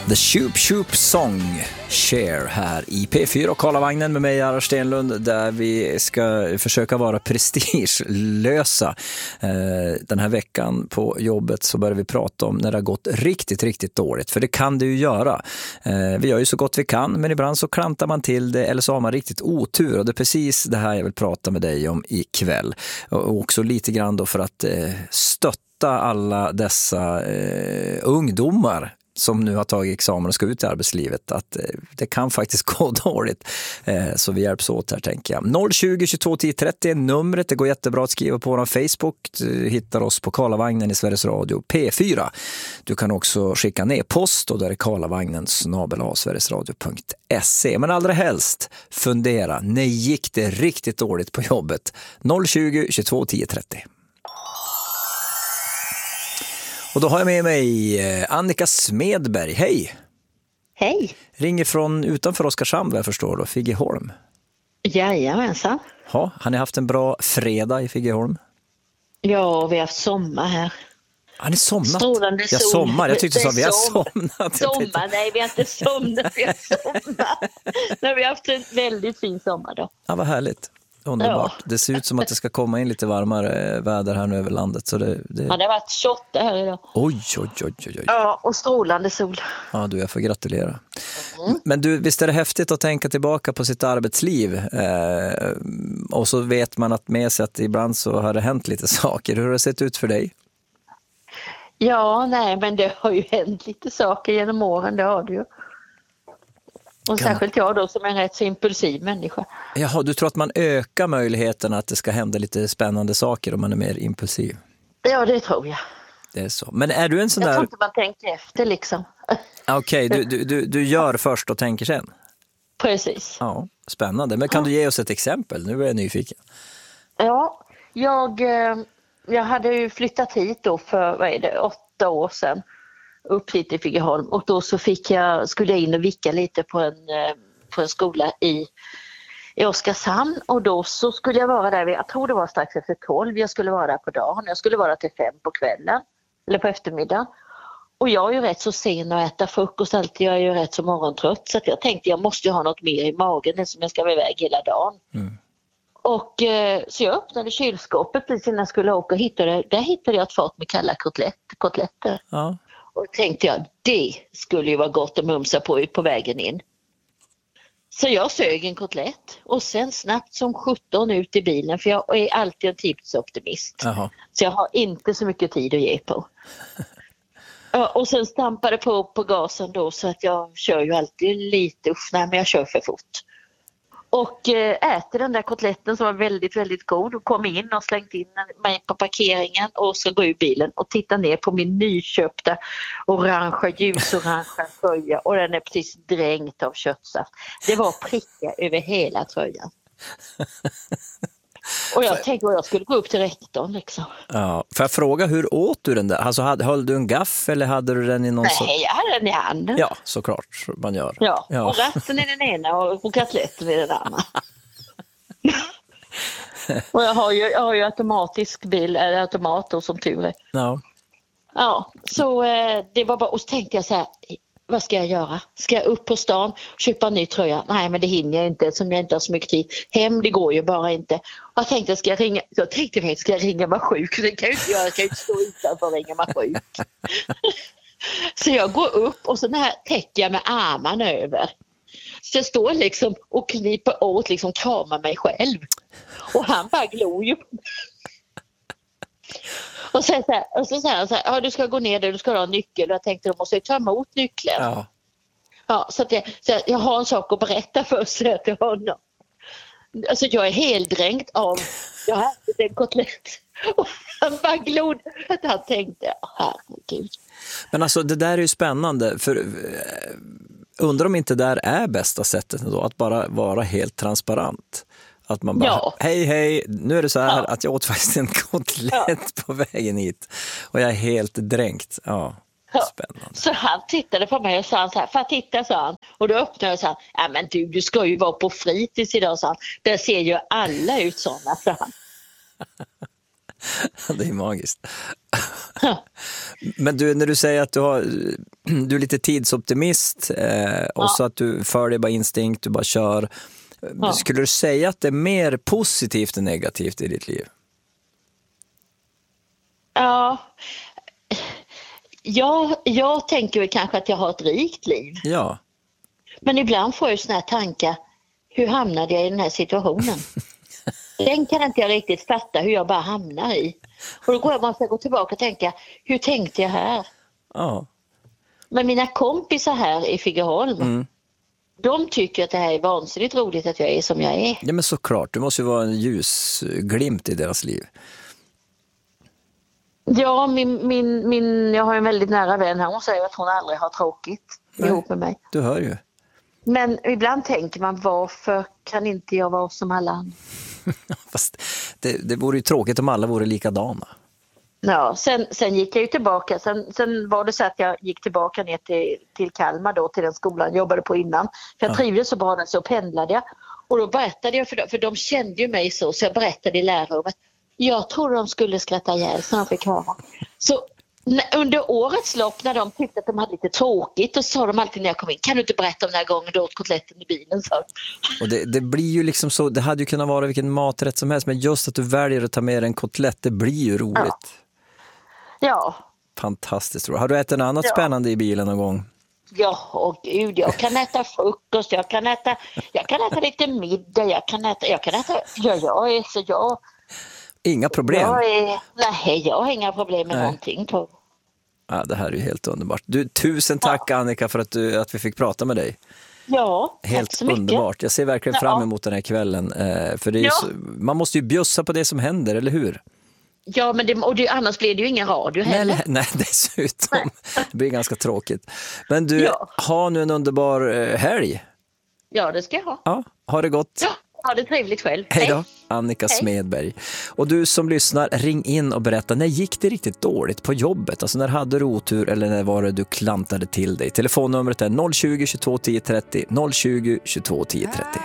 The Shoop Shoop Song Share här i P4 och Karlavagnen med mig, Ara Stenlund, där vi ska försöka vara prestigelösa. Den här veckan på jobbet så börjar vi prata om när det har gått riktigt, riktigt dåligt. För det kan det ju göra. Vi gör ju så gott vi kan, men ibland så klantar man till det eller så har man riktigt otur. Och det är precis det här jag vill prata med dig om ikväll. Och också lite grann då för att stötta alla dessa ungdomar som nu har tagit examen och ska ut i arbetslivet, att det kan faktiskt gå dåligt. Så vi hjälps åt här, tänker jag. 020 22 10 30 är numret. Det går jättebra att skriva på vår Facebook. Du hittar oss på Karlavagnen i Sveriges Radio P4. Du kan också skicka ner post och där är karlavagnen@sverigesradio.se. Men allra helst fundera, när gick det riktigt dåligt på jobbet? 020 22 10 30. Och då har jag med mig Annika Smedberg. Hej! Hej! Ringer från utanför Oskarshamn, vad jag förstår då, Figeholm. Jajamensan. Ja, har ni haft en bra fredag i Figeholm? Ja, vi har haft sommar här. Har ni somnat? Strålande sol. Jag sommar, jag tyckte så vi har somnat. Sommar, nej vi har inte somnat, vi har sommat. Men vi har haft en väldigt fin sommar då. Ja, vad härligt. Underbart. Ja. Det ser ut som att det ska komma in lite varmare väder här nu över landet. Så det... Ja, det har varit 28 här idag. Oj. Ja, och strålande sol. Ja, du, jag får gratulera. Men du, visst är det häftigt att tänka tillbaka på sitt arbetsliv? Och så vet man att med sig att ibland så har det hänt lite saker. Hur har det sett ut för dig? Ja, nej, men det har ju hänt lite saker genom åren, det har det ju. Och särskilt jag då som är en rätt så impulsiv människa. Jaha, du tror att man ökar möjligheten att det ska hända lite spännande saker om man är mer impulsiv? Ja, det tror jag. Det är så. Men är du en sån där... Jag tror inte man tänker efter liksom. Okej, du gör först och tänker sen? Precis. Ja, spännande. Men kan du ge oss ett exempel? Nu är jag nyfiken. Ja, jag hade ju flyttat hit då för 8 år sedan. Upp hit i Figeholm och då så skulle jag in och vicka lite på en skola i Oskarshamn och då så skulle jag vara där, jag tror det var strax efter 12, jag skulle vara där på dagen, jag skulle vara till 5 på kvällen eller på eftermiddagen och jag är ju rätt så sen att äta frukost alltid, jag är ju rätt så morgontrött så att jag tänkte jag måste ju ha något mer i magen som jag ska vara iväg hela dagen. Och så jag öppnade kylskåpet precis innan jag skulle åka och där hittade jag ett fat med kalla kotletter. Ja. Och tänkte jag, det skulle ju vara gott att mumsa på vägen in. Så jag sög en kotlett och sen snabbt som 17 ut i bilen, för jag är alltid en tidsoptimist. Så jag har inte så mycket tid att ge på. Och sen stampade på gasen då så att jag kör ju alltid lite, men jag kör för fort. Och äter den där kotletten som var väldigt, väldigt god och kom in och slängt in mig på parkeringen och så går ur bilen och tittar ner på min nyköpta ljusorange tröja och den är precis dränkt av köttsaft. Det var prickar över hela tröjan. Och jag tänkte att jag skulle gå upp till rektorn liksom. Ja, får jag fråga, hur åt du den där? Alltså, höll du en gaff eller hade du den i någon Nej, jag hade den i handen. Ja, såklart man gör. Ja. Och ratten i den ena och katletten i den andra. Och jag har ju automatisk bil, eller automator som tur är. Ja, så det var bara, och så tänkte jag så här, vad ska jag göra? Ska jag upp på stan och köpa en ny tröja? Nej, men det hinner jag inte som jag inte har så mycket tid. Hem, det går ju bara inte. Och jag tänkte, ska jag ringa mig sjuk? Det kan jag inte göra, jag kan ju inte stå utanför och ringa mig sjuk. Så jag går upp och så här täcker jag med armarna över. Så jag står liksom och kniper åt, liksom kramar mig själv. Och han bara glor ju på mig. Och så säger han så här, ja, du ska gå ner där, du ska ha en nyckel. Och jag tänkte, då måste jag ta emot nyckeln. Ja, så jag har en sak att berätta först till honom. Alltså jag är helt dränkt av, jag har ätit en kotlett. Och han bara glod att han tänkte, herregud. Men alltså det där är ju spännande, för undrar om inte där är bästa sättet då, att bara vara helt transparent. Att man bara, hej, nu är det så här att jag åt faktiskt en kotlett på vägen hit. Och jag är helt dränkt. Spännande. Så han tittade på mig och sa så här, för att titta, sa han. Och då öppnade jag och sa, ja men du ska ju vara på fritids idag, sa han. Där ser ju alla ut sådana, sa han. Det är magiskt. Men du, när du säger att du är lite tidsoptimist och så att du följer bara instinkt, du bara kör. Skulle du säga att det är mer positivt än negativt i ditt liv? Ja, jag tänker väl kanske att jag har ett rikt liv. Ja. Men ibland får jag såna här tankar, hur hamnade jag i den här situationen? Den kan inte jag riktigt fatta hur jag bara hamnar i. Och då måste jag gå tillbaka och tänka, hur tänkte jag här? Ja. Men mina kompisar här i Figeholm, de tycker att det här är vansinnigt roligt att jag är som jag är. Ja, men såklart, du måste ju vara en ljusglimt i deras liv. Ja, jag har en väldigt nära vän här. Hon säger att hon aldrig har tråkigt ihop med mig. Du hör ju. Men ibland tänker man, varför kan inte jag vara som alla andra? Fast det vore ju tråkigt om alla vore likadana. Ja, sen gick jag ju tillbaka. Sen var det så att jag gick tillbaka ner till Kalmar då, till den skolan jag jobbade på innan. För jag trivdes så bra där, så pendlade jag. Och då berättade jag för de kände ju mig så jag berättade i lärarrummet. Jag tror de skulle skratta ihjäl så de fick höra. Så under årets lopp när de tyckte att de hade lite tråkigt, då sa de alltid när jag kom in, kan du inte berätta om den här gången du åt kotletten i bilen? Så. Och det blir ju liksom så, det hade ju kunnat vara vilken maträtt som helst, men just att du väljer att ta med en kotlett, det blir ju roligt. Ja. Fantastiskt roligt. Har du ätit något annat spännande i bilen någon gång? Ja, och gud, jag kan äta frukost, jag kan äta lite middag, jag kan äta, Inga problem? Jag har inga problem med någonting på. Ja, det här är ju helt underbart. Du, tusen tack Annika för att vi fick prata med dig. Ja, helt tack så mycket. Underbart. Jag ser verkligen fram emot den här kvällen. För det är man måste ju bjussa på det som händer, eller hur? Ja, men annars blir det ju ingen radio heller. Nej, dessutom. Det blir ganska tråkigt. Men du, ha nu en underbar helg. Ja, det ska jag ha. Ja, ha det gott. Ja, ha det trevligt själv. Hej då, Annika Smedberg. Och du som lyssnar, ring in och berätta, när gick det riktigt dåligt på jobbet? Alltså när hade du otur eller när var det du klantade till dig? Telefonnumret är 020 22 10 30, 020 22 10 30.